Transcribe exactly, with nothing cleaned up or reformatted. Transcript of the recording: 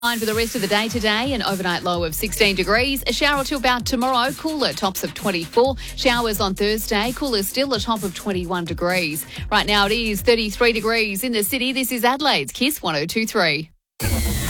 Fine for the rest of the day today, an overnight low of sixteen degrees. A shower or two about tomorrow, cooler, tops of twenty-four. Showers on Thursday, cooler still, a top of twenty-one degrees. Right now it is thirty-three degrees in the city. This is Adelaide's Kiss one oh two three.